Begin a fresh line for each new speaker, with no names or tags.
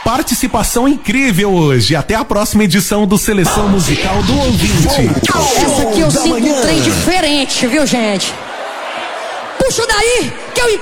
Participação incrível hoje. Até a próxima edição do Seleção Musical do Ouvinte.
Essa aqui eu sinto um trem diferente, viu, gente? Puxa daí, que eu